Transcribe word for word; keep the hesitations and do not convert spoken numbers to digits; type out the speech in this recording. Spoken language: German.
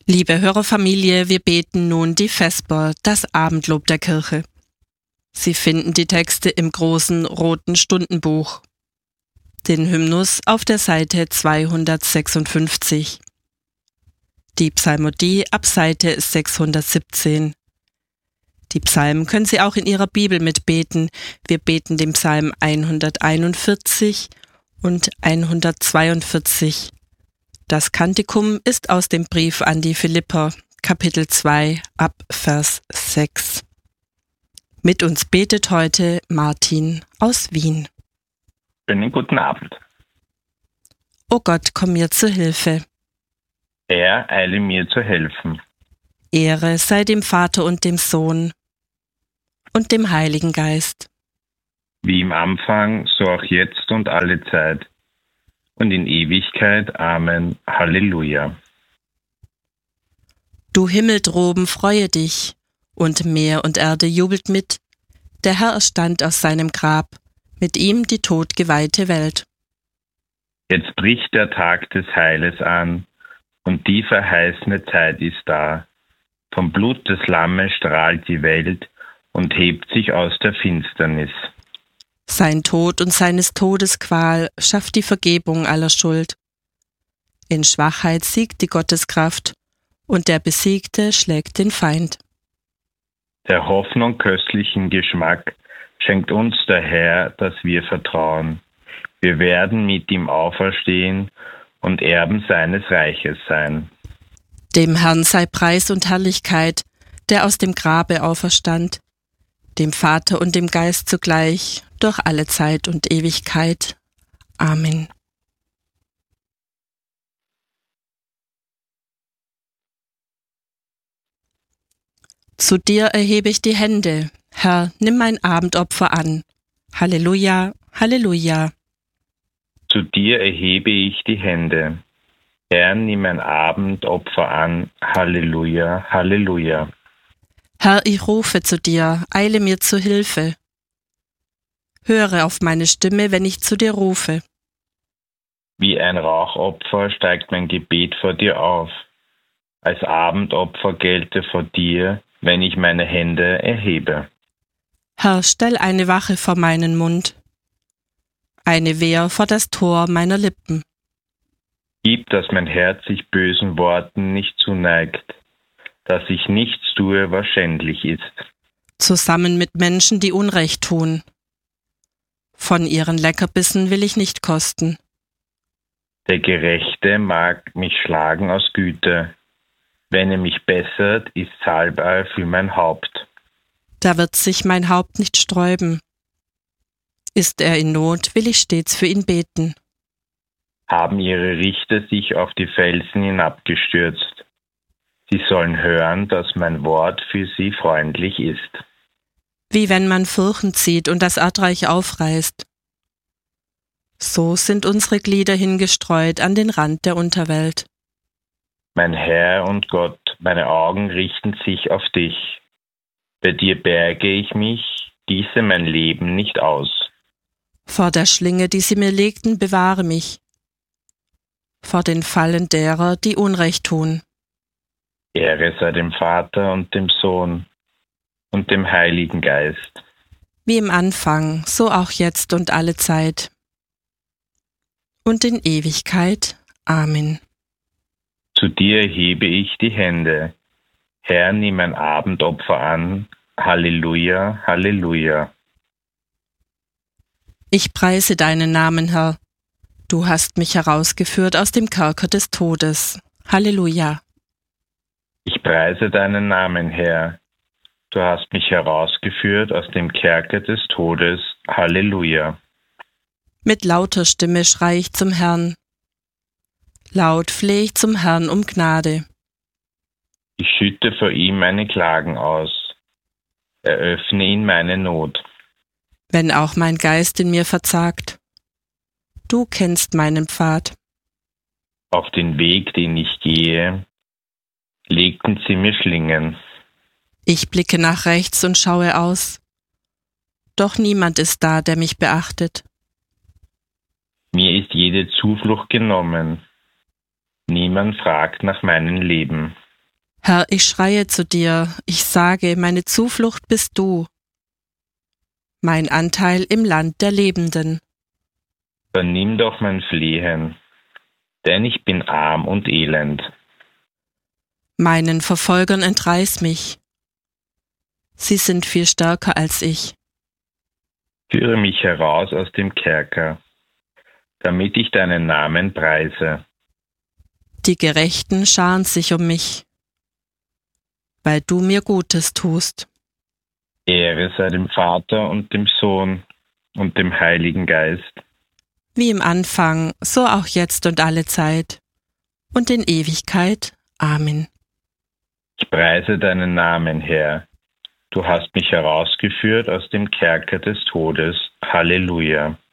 Liebe Hörerfamilie, wir beten nun die Vesper, das Abendlob der Kirche. Sie finden die Texte im großen roten Stundenbuch, den Hymnus auf der Seite zweihundertsechsundfünfzig, die Psalmodie ab Seite sechshundertsiebzehn. Die Psalmen können Sie auch in Ihrer Bibel mitbeten. Wir beten den Psalm hunderteinundvierzig und hundertzweiundvierzig. Das Kantikum ist aus dem Brief an die Philipper, Kapitel zwei, ab Vers sechs. Mit uns betet heute Martin aus Wien. Schönen guten Abend. O Gott, komm mir zu Hilfe. Herr, eile mir zu helfen. Ehre sei dem Vater und dem Sohn und dem Heiligen Geist. Wie im Anfang, so auch jetzt und alle Zeit und in Ewigkeit. Amen. Halleluja. Du Himmel droben, freue dich, und Meer und Erde jubelt mit. Der Herr erstand aus seinem Grab, mit ihm die todgeweihte Welt. Jetzt bricht der Tag des Heiles an, und die verheißene Zeit ist da. Vom Blut des Lammes strahlt die Welt und hebt sich aus der Finsternis. Sein Tod und seines Todes Qual schafft die Vergebung aller Schuld. In Schwachheit siegt die Gotteskraft, und der Besiegte schlägt den Feind. Der Hoffnung köstlichen Geschmack schenkt uns der Herr, dass wir vertrauen. Wir werden mit ihm auferstehen und Erben seines Reiches sein. Dem Herrn sei Preis und Herrlichkeit, der aus dem Grabe auferstand, dem Vater und dem Geist zugleich, durch alle Zeit und Ewigkeit. Amen. Zu dir erhebe ich die Hände, Herr, nimm mein Abendopfer an. Halleluja, Halleluja. Zu dir erhebe ich die Hände. Herr, nimm mein Abendopfer an. Halleluja, Halleluja. Herr, ich rufe zu dir, eile mir zu Hilfe. Höre auf meine Stimme, wenn ich zu dir rufe. Wie ein Rauchopfer steigt mein Gebet vor dir auf. Als Abendopfer gelte vor dir, wenn ich meine Hände erhebe. Herr, stell eine Wache vor meinen Mund, eine Wehr vor das Tor meiner Lippen. Gib, dass mein Herz sich bösen Worten nicht zuneigt, dass ich nichts tue, was schändlich ist. Zusammen mit Menschen, die Unrecht tun. Von ihren Leckerbissen will ich nicht kosten. Der Gerechte mag mich schlagen aus Güte. Wenn er mich bessert, ist Salbei für mein Haupt. Da wird sich mein Haupt nicht sträuben. Ist er in Not, will ich stets für ihn beten. Haben ihre Richter sich auf die Felsen hinabgestürzt. Sie sollen hören, dass mein Wort für sie freundlich ist. Wie wenn man Furchen zieht und das Erdreich aufreißt. So sind unsere Glieder hingestreut an den Rand der Unterwelt. Mein Herr und Gott, meine Augen richten sich auf dich. Bei dir berge ich mich, gieße mein Leben nicht aus. Vor der Schlinge, die sie mir legten, bewahre mich. Vor den Fallen derer, die Unrecht tun. Ehre sei dem Vater und dem Sohn und dem Heiligen Geist. Wie im Anfang, so auch jetzt und alle Zeit. Und in Ewigkeit. Amen. Zu dir hebe ich die Hände. Herr, nimm mein Abendopfer an. Halleluja, Halleluja. Ich preise deinen Namen, Herr. Du hast mich herausgeführt aus dem Kerker des Todes. Halleluja. Ich preise deinen Namen, Herr. Du hast mich herausgeführt aus dem Kerker des Todes. Halleluja. Mit lauter Stimme schrei ich zum Herrn. Laut flehe ich zum Herrn um Gnade. Ich schütte vor ihm meine Klagen aus. Eröffne ihn meine Not. Wenn auch mein Geist in mir verzagt. Du kennst meinen Pfad. Auf den Weg, den ich gehe, legten sie mir Schlingen. Ich blicke nach rechts und schaue aus. Doch niemand ist da, der mich beachtet. Mir ist jede Zuflucht genommen. Niemand fragt nach meinem Leben. Herr, ich schreie zu dir, ich sage, meine Zuflucht bist du, mein Anteil im Land der Lebenden. Vernimm doch mein Flehen, denn ich bin arm und elend. Meinen Verfolgern entreiß mich. Sie sind viel stärker als ich. Führe mich heraus aus dem Kerker, damit ich deinen Namen preise. Die Gerechten scharen sich um mich, weil du mir Gutes tust. Ehre sei dem Vater und dem Sohn und dem Heiligen Geist. Wie im Anfang, so auch jetzt und alle Zeit und in Ewigkeit. Amen. Ich preise deinen Namen, Herr. Du hast mich herausgeführt aus dem Kerker des Todes. Halleluja.